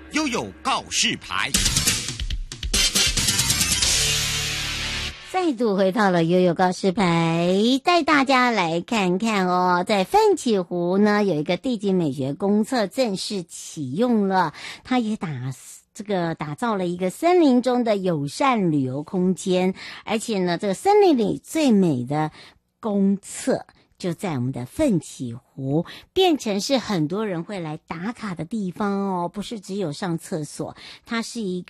悠悠告示牌。 再度回到了悠悠告示牌，带大家来看看哦，在奋起湖呢有一个地景美学公厕正式启用了，它也打造了一个森林中的友善旅游空间，而且呢，这个森林里最美的公厕就在我们的奋起湖，变成是很多人会来打卡的地方哦，不是只有上厕所，它是一个